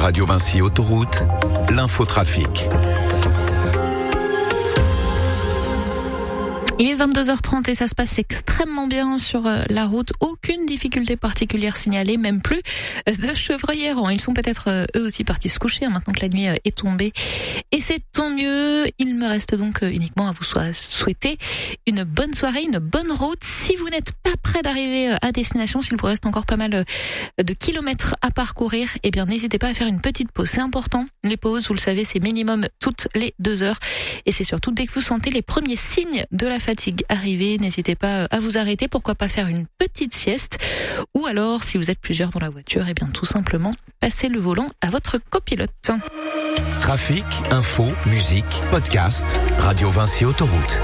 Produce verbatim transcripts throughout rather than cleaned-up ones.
Radio Vinci Autoroute, l'infotrafic. Il est vingt-deux heures trente et ça se passe extrêmement bien sur la route. Aucune difficulté particulière signalée, même plus de chevreuils errants. Ils sont peut-être eux aussi partis se coucher hein, maintenant que la nuit est tombée. Et c'est tant mieux. Il me reste donc uniquement à vous souhaiter une bonne soirée, une bonne route. Si vous n'êtes pas près d'arriver à destination, s'il vous reste encore pas mal de kilomètres à parcourir, eh bien n'hésitez pas à faire une petite pause. C'est important. Les pauses, vous le savez, c'est minimum toutes les deux heures. Et c'est surtout dès que vous sentez les premiers signes de la fatigue arriver, n'hésitez pas à vous arrêter, pourquoi pas faire une petite sieste, ou alors si vous êtes plusieurs dans la voiture, eh bien tout simplement passez le volant à votre copilote. Trafic, info, musique, podcast, Radio Vinci Autoroute.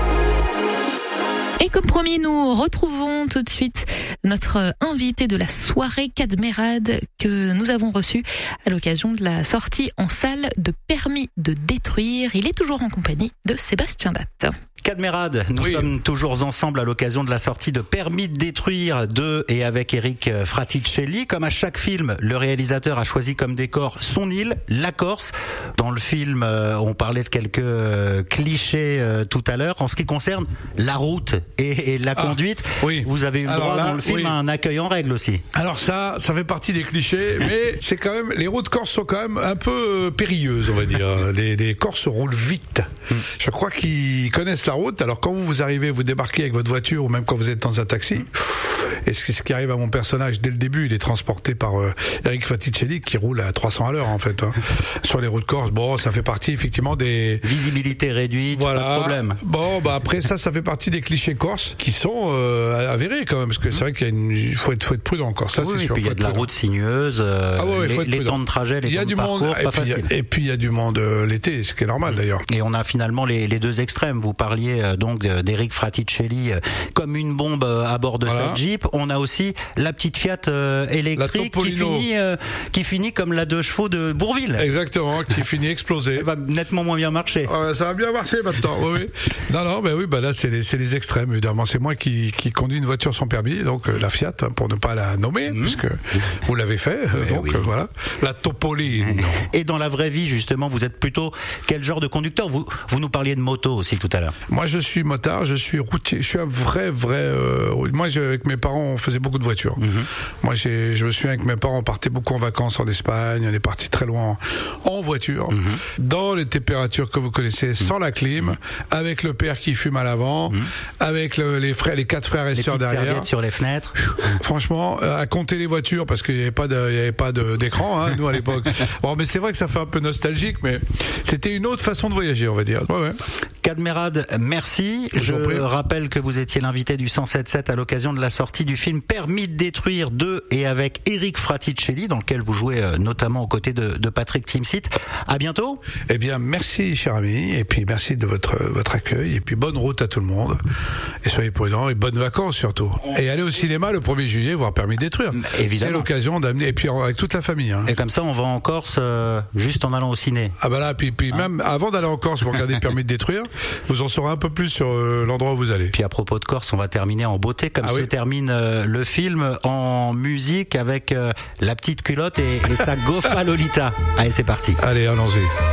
Et comme promis, nous retrouvons tout de suite notre invité de la soirée Cadmerade que nous avons reçu à l'occasion de la sortie en salle de Permis de détruire. Il est toujours en compagnie de Sébastien Datte. Cadmerade, nous oui. sommes toujours ensemble à l'occasion de la sortie de Permis de détruire de et avec Eric Fraticelli. Comme à chaque film, le réalisateur a choisi comme décor son île, la Corse. Dans le film, on parlait de quelques clichés tout à l'heure. En ce qui concerne la route et, et la ah, conduite, oui. vous avez eu le droit là, dans le film oui. à un accueil en règle aussi. Alors ça, ça fait partie des clichés, mais c'est quand même, les routes corses sont quand même un peu périlleuses, on va dire. Les, les Corses roulent vite. Hum. Je crois qu'ils connaissent la route. Alors quand vous, vous arrivez, vous débarquez avec votre voiture ou même quand vous êtes dans un taxi, et ce qui arrive à mon personnage dès le début, il est transporté par euh, Eric Fraticelli qui roule à trois cents à l'heure en fait hein, sur les routes corses. Bon, ça fait partie effectivement des visibilité réduite, voilà. Pas de problème. Bon, bah après ça, ça fait partie des clichés corses qui sont euh, avérés quand même, parce que c'est vrai qu'il y a une, il faut être, faut être prudent encore. Ça, oui, c'est et sûr. Puis il y a de la route sinueuse, euh, ah ouais, les, les temps de trajet, les temps de parcours, monde, pas et puis, facile. Et puis il y a du monde euh, l'été, ce qui est normal d'ailleurs. Et on a finalement les, les deux extrêmes. Vous parliez euh, donc d'Eric Fraticelli euh, comme une bombe euh, à bord de voilà. sa Jeep. On a aussi la petite Fiat euh, électrique qui finit, euh, qui finit comme la deux chevaux de Bourvil. Exactement, qui finit explosée. Elle va nettement moins bien marcher. Ah, ça va bien marcher maintenant. Oui, oui. Non, non, ben oui, ben là c'est les, c'est les extrêmes évidemment. C'est moi qui, qui conduis une voiture sans permis, donc euh, la Fiat, hein, pour ne pas la nommer, mmh. puisque vous l'avez fait. Euh, donc oui. euh, voilà, la Topolino. Et dans la vraie vie, justement, vous êtes plutôt quel genre de conducteur ? Vous, vous nous parliez de moto aussi tout à l'heure. Moi, je suis motard, je suis routier, je suis un vrai, vrai. Euh, moi, je, avec mes parents, on faisait beaucoup de voitures. Mmh. Moi, j'ai, je me souviens avec mes parents, on partait beaucoup en vacances en Espagne, on est parti très loin en, en voiture, mmh. dans les températures que vous connaissez, sans mmh. la clim, mmh. avec le père qui fume à l'avant, mmh. avec le, les frères, les quatre frères et sœurs derrière, sur les fenêtres. Franchement, à compter les voitures parce qu'il n'y avait pas de, il y avait pas de, d'écran, hein, nous à l'époque. Bon, mais c'est vrai que ça fait un peu nostalgique, mais c'était une autre façon de voyager, on va dire. Ouais, ouais. Cadmerade, merci. Je, Je rappelle que vous étiez l'invité du cent sept sept à l'occasion de la sortie du film Permis de détruire de et avec Eric Fraticelli, dans lequel vous jouez notamment aux côtés de, de Patrick Timsit. À bientôt. Eh bien, merci, cher ami, et puis merci de votre votre accueil, et puis bonne route à tout le monde, et soyez prudents, et bonnes vacances surtout. Et allez au cinéma le premier juillet voir Permis de détruire. Évidemment. C'est l'occasion d'amener, et puis avec toute la famille. Hein. Et comme ça, on va en Corse euh, juste en allant au ciné. Ah bah là, puis, puis hein? même avant d'aller en Corse, vous regardez Permis de détruire, vous en saurez un peu plus sur euh, l'endroit où vous allez. Puis à propos de Corse, on va terminer en beauté, comme ah se oui. termine euh, le film en musique avec euh, la petite culotte et, et sa gaufre à Lolita. Allez, c'est parti. Allez, allons-y.